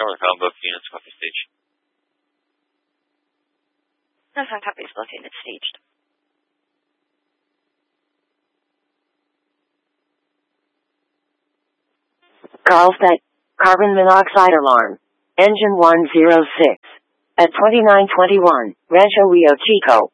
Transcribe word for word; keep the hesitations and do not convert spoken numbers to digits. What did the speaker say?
Tower, Falbrook, units, copy stage. That's on copy, it's located, it's staged. Carlsbad, carbon monoxide alarm. Engine one zero six. At twenty-nine twenty-one, Rancho Rio Chico.